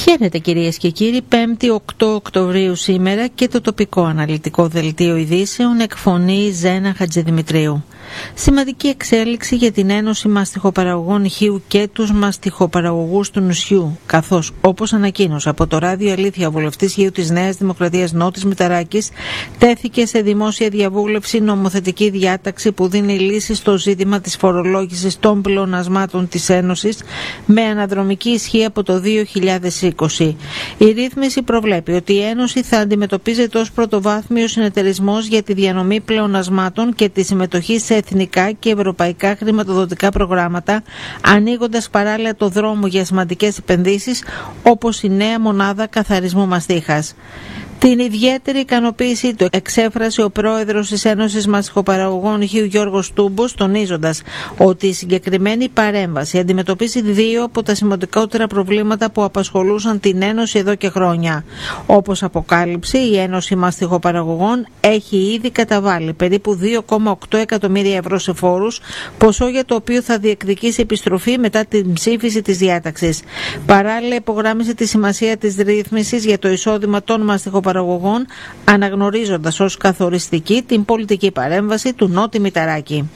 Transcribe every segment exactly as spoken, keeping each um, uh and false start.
Χαίρετε κυρίες και κύριοι, πέμπτη οκτώ Οκτωβρίου σήμερα και το τοπικό αναλυτικό δελτίο ειδήσεων εκφωνεί Ζένα Χατζηδημητρίου. Σημαντική εξέλιξη για την Ένωση Μαστιχοπαραγωγών Ηχείου και τους μαστιχοπαραγωγούς του νησιού, καθώς, όπως ανακοίνωσε από το Ράδιο Αλήθεια ο βουλευτής Χείου της Νέας Δημοκρατίας Νότης Μηταράκης, τέθηκε σε δημόσια διαβούλευση νομοθετική διάταξη που δίνει λύση στο ζήτημα της φορολόγησης των πλεονασμάτων της Ένωσης με αναδρομική ισχύ από το δύο χιλιάδες είκοσι. Η ρύθμιση προβλέπει ότι η Ένωση θα αντιμετωπίζεται ως πρωτοβάθμιος συνεταιρισμός για τη διανομή πλεονασμάτων και τη συμμετοχή σε εθνικά και ευρωπαϊκά χρηματοδοτικά προγράμματα, ανοίγοντας παράλληλα το δρόμο για σημαντικές επενδύσεις όπως η νέα μονάδα καθαρισμού μαστίχας. Την ιδιαίτερη ικανοποίησή του εξέφρασε ο πρόεδρος της Ένωσης Μαστιχοπαραγωγών Ηχείου Γιώργος Τούμπος, τονίζοντας ότι η συγκεκριμένη παρέμβαση αντιμετωπίζει δύο από τα σημαντικότερα προβλήματα που απασχολούσαν την Ένωση εδώ και χρόνια. Όπως αποκάλυψε, η Ένωση Μαστιχοπαραγωγών έχει ήδη καταβάλει περίπου δύο κόμμα οκτώ εκατομμύρια ευρώ σε φόρους, ποσό για το οποίο θα διεκδικήσει επιστροφή μετά την ψήφιση της διάταξης. Παράλληλα, υπογράμμισε τη σημασία της ρύθμισης για το εισόδημα των μαστιχοπαραγωγών, αναγνωρίζοντας ως καθοριστική την πολιτική παρέμβαση του Νότι Μηταράκη.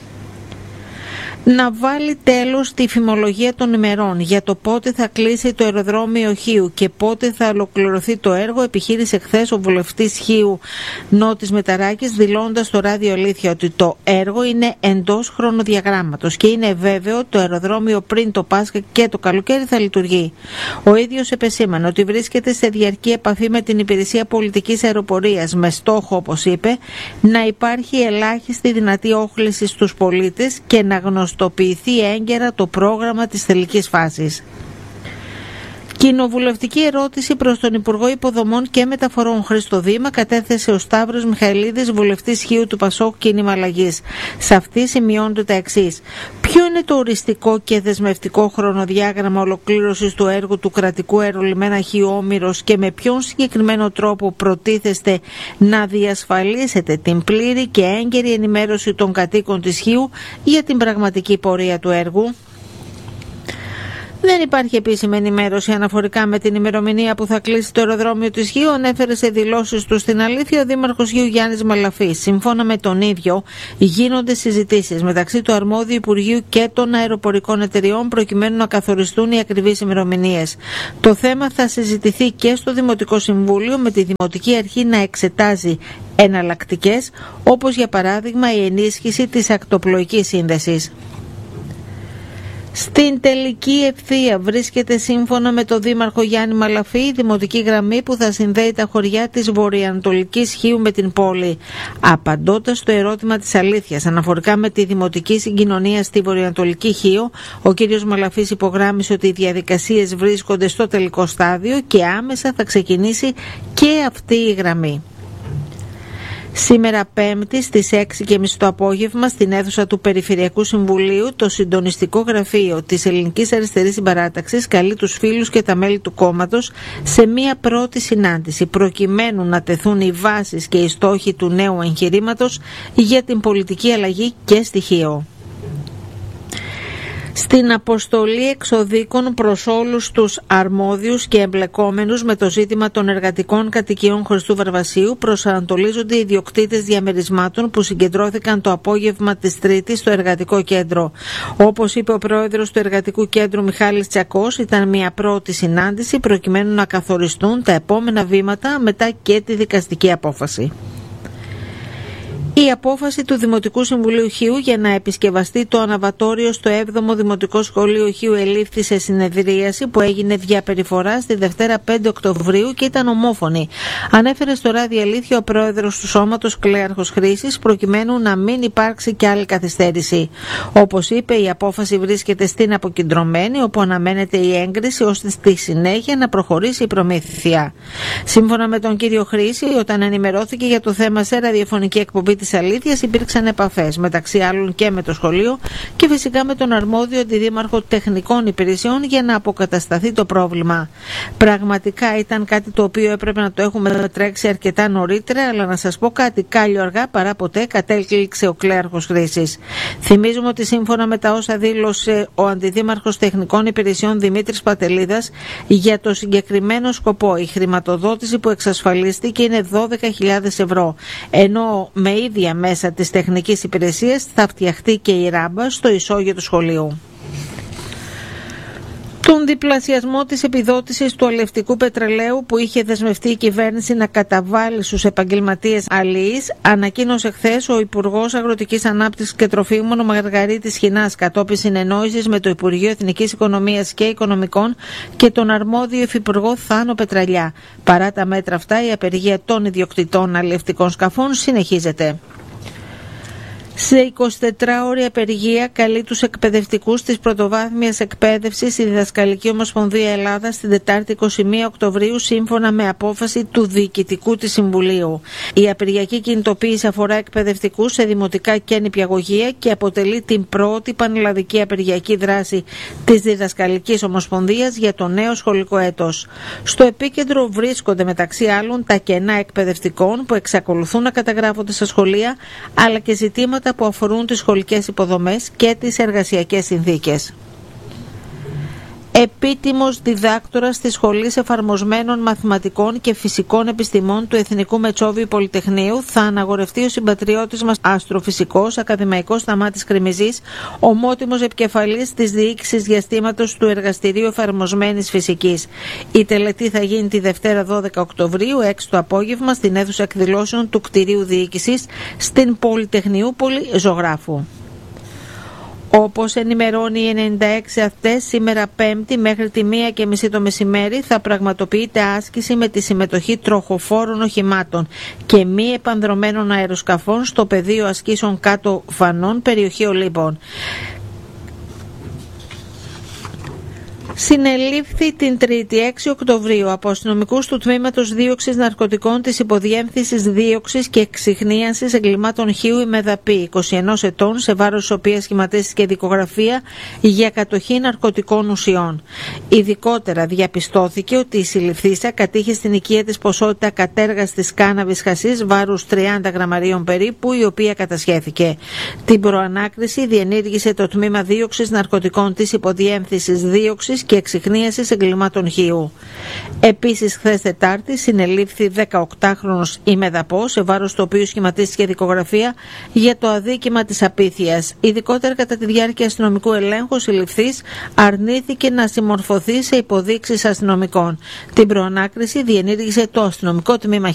Να βάλει τέλος στη φημολογία των ημερών για το πότε θα κλείσει το αεροδρόμιο Χείου και πότε θα ολοκληρωθεί το έργο, επιχείρησε χθες ο βουλευτής Χείου Νότης Μηταράκης, δηλώνοντας στο Ράδιο Αλήθεια ότι το έργο είναι εντός χρονοδιαγράμματος και είναι βέβαιο ότι το αεροδρόμιο πριν το Πάσχα και το καλοκαίρι θα λειτουργεί. Ο ίδιος επεσήμανε ότι βρίσκεται σε διαρκή επαφή με την Υπηρεσία Πολιτικής Αεροπορίας με στόχο, όπως είπε, να υπάρχει ελάχιστη δυνατή όχληση στους πολίτες και να γνωστοποιηθεί έγκαιρα το πρόγραμμα της τελικής φάσης. Κοινοβουλευτική ερώτηση προς τον Υπουργό Υποδομών και Μεταφορών Χρήστο Δήμα κατέθεσε ο Σταύρος Μιχαηλίδης, βουλευτής Χείου του Πασόκ Κίνημα Αλλαγής. Σε αυτή σημειώνονται τα εξής. Ποιο είναι το οριστικό και δεσμευτικό χρονοδιάγραμμα ολοκλήρωσης του έργου του κρατικού αερολιμένα Χείου Όμηρος και με ποιον συγκεκριμένο τρόπο προτίθεστε να διασφαλίσετε την πλήρη και έγκαιρη ενημέρωση των κατοίκων της Χείου για την πραγματική πορεία του έργου? Δεν υπάρχει επίσημη ενημέρωση αναφορικά με την ημερομηνία που θα κλείσει το αεροδρόμιο της Χείου, ανέφερε σε δηλώσεις του στην Αλήθεια ο Δήμαρχος Χείου Γιάννης Μαλαφής. Σύμφωνα με τον ίδιο, γίνονται συζητήσεις μεταξύ του αρμόδιου Υπουργείου και των αεροπορικών εταιριών προκειμένου να καθοριστούν οι ακριβείς ημερομηνίες. Το θέμα θα συζητηθεί και στο Δημοτικό Συμβούλιο, με τη Δημοτική Αρχή να εξετάζει εναλλακτικές, όπως για παράδειγμα η ενίσχυση της ακτοπλοϊκής σύνδεσης. Στην τελική ευθεία βρίσκεται, σύμφωνα με τον Δήμαρχο Γιάννη Μαλαφή, η δημοτική γραμμή που θα συνδέει τα χωριά της βορειοανατολικής Χείου με την πόλη. Απαντώντας στο ερώτημα της Αλήθειας αναφορικά με τη δημοτική συγκοινωνία στη βορειοανατολική Χείου, ο κ. Μαλαφής υπογράμμισε ότι οι διαδικασίες βρίσκονται στο τελικό στάδιο και άμεσα θα ξεκινήσει και αυτή η γραμμή. Σήμερα Πέμπτη στις έξι και μισή το απόγευμα στην αίθουσα του Περιφερειακού Συμβουλίου, το συντονιστικό γραφείο της Ελληνικής Αριστερής Συμπαράταξης καλεί τους φίλους και τα μέλη του κόμματος σε μία πρώτη συνάντηση προκειμένου να τεθούν οι βάσεις και οι στόχοι του νέου εγχειρήματος για την πολιτική αλλαγή και στοιχείο. Στην αποστολή εξοδίκων προς όλους τους αρμόδιους και εμπλεκόμενους με το ζήτημα των εργατικών κατοικιών Χριστού Βαρβασίου προσανατολίζονται οι ιδιοκτήτες διαμερισμάτων που συγκεντρώθηκαν το απόγευμα της Τρίτης στο Εργατικό Κέντρο. Όπως είπε ο πρόεδρος του Εργατικού Κέντρου Μιχάλης Τσακός, ήταν μια πρώτη συνάντηση προκειμένου να καθοριστούν τα επόμενα βήματα μετά και τη δικαστική απόφαση. Η απόφαση του Δημοτικού Συμβουλίου Χείου για να επισκευαστεί το αναβατόριο στο έβδομο Δημοτικό Σχολείο Χείου ελήφθη σε συνεδρίαση που έγινε διαπεριφορά στη Δευτέρα πέντε Οκτωβρίου και ήταν ομόφωνη. Ανέφερε στο Ράδιο Αλήθεια ο πρόεδρος του Σώματος Κλέαρχος Χρήσης, προκειμένου να μην υπάρξει κι άλλη καθυστέρηση. Όπως είπε, η απόφαση βρίσκεται στην αποκεντρωμένη, όπου αναμένεται η έγκριση ώστε στη συνέχεια να προχωρήσει η προμήθεια. Σύμφωνα με τον κύριο Χρήση, όταν ενημερώθηκε για το θέμα σε ραδιοφωνική εκπομπή της της αλήθειας υπήρξαν επαφές, μεταξύ άλλων και με το σχολείο και φυσικά με τον αρμόδιο αντιδήμαρχο τεχνικών υπηρεσιών για να αποκατασταθεί το πρόβλημα. Πραγματικά ήταν κάτι το οποίο έπρεπε να το έχουμε τρέξει αρκετά νωρίτερα, αλλά να σας πω κάτι, κάλλιο αργά παρά ποτέ, κατέληξε ο κλέαρχος Χρήσης. Θυμίζουμε ότι σύμφωνα με τα όσα δήλωσε ο αντιδήμαρχος τεχνικών υπηρεσιών Δημήτρης Πατελίδας, για το συγκεκριμένο σκοπό η χρηματοδότηση που εξασφαλίστηκε είναι δώδεκα χιλιάδες ευρώ, ενώ με ίδια μέσα της τεχνικής υπηρεσίας θα φτιαχτεί και η ράμπα στο ισόγειο του σχολείου. Τον διπλασιασμό της επιδότησης του αλευτικού πετρελαίου που είχε δεσμευτεί η κυβέρνηση να καταβάλει στους επαγγελματίες αλληλείς, ανακοίνωσε χθες ο Υπουργός Αγροτικής Ανάπτυξης και Τροφίμων, ο Μαργαρίτης Χινάς, κατόπιν συνεννόησης με το Υπουργείο Εθνικής Οικονομίας και Οικονομικών και τον αρμόδιο Υφυπουργό Θάνο Πετραλιά. Παρά τα μέτρα αυτά, η απεργία των ιδιοκτητών αλληλευτικών σκαφών συνεχίζεται. Σε εικοσιτετράωρη απεργία καλεί τους εκπαιδευτικούς της πρωτοβάθμιας εκπαίδευσης η Διδασκαλική Ομοσπονδία Ελλάδας την Τετάρτη εικοστή πρώτη Οκτωβρίου σύμφωνα με απόφαση του Διοικητικού της Συμβουλίου. Η απεργιακή κινητοποίηση αφορά εκπαιδευτικούς σε δημοτικά και νηπιαγωγεία και αποτελεί την πρώτη πανελλαδική απεργιακή δράση της Διδασκαλικής Ομοσπονδίας για το νέο σχολικό έτος. Στο επίκεντρο βρίσκονται μεταξύ άλλων τα κενά εκπαιδευτικών που εξακολουθούν να καταγράφονται στα σχολεία, αλλά και ζητήματα που αφορούν τις σχολικές υποδομές και τις εργασιακές συνθήκες. Επίτιμος διδάκτορας της Σχολής Εφαρμοσμένων Μαθηματικών και Φυσικών Επιστημών του Εθνικού Μετσόβιου Πολυτεχνείου θα αναγορευτεί ο συμπατριώτης μας αστροφυσικός ακαδημαϊκός Σταμάτης Κρημιζής, ομότιμος επικεφαλής της διοίκησης διαστήματος του Εργαστηρίου Εφαρμοσμένης Φυσικής. Η τελετή θα γίνει τη Δευτέρα δώδεκα Οκτωβρίου, έξι το απόγευμα, στην αίθουσα εκδηλώσεων του κτηρίου διοίκησης στην Πολυτεχνιούπολη Ζωγράφου. Όπως ενημερώνει η ενενήντα έξι αυτές, σήμερα Πέμπτη μέχρι τη μία και μισή το μεσημέρι θα πραγματοποιείται άσκηση με τη συμμετοχή τροχοφόρων οχημάτων και μη επανδρωμένων αεροσκαφών στο πεδίο ασκήσεων κάτω Φανών, περιοχή Ολύμπων. Συνελήφθη την Τρίτη έξι Οκτωβρίου από αστυνομικούς του Τμήματος Δίωξης Ναρκωτικών της Υποδιεύθυνσης Δίωξης και Εξιχνίασης Εγκλημάτων Χείου η Μεδαπή, είκοσι ενός ετών, σε βάρος της οποίας σχηματίστηκε δικογραφία για κατοχή ναρκωτικών ουσιών. Ειδικότερα διαπιστώθηκε ότι η συλληφθήσα κατήχε στην οικία της ποσότητα κατέργαστης κάναβης χασίς βάρους τριάντα γραμμαρίων περίπου, η οποία κατασχέθηκε. Την προανάκριση διενήργησε το Τμήμα Δίωξης Ναρκωτικών της Υποδιεύθυνσης Δίωξης και Εξιχνίασης Εγκλημάτων Χείου. Επίσης, χθες Τετάρτη συνελήφθη δεκαοκτάχρονος ημεδαπός, σε βάρος του οποίου σχηματίστηκε δικογραφία για το αδίκημα της απίθειας. Ειδικότερα, κατά τη διάρκεια αστυνομικού ελέγχου, ο συλληφθής αρνήθηκε να συμμορφωθεί σε υποδείξεις αστυνομικών. Την προανάκριση διενήργησε το αστυνομικό τμήμα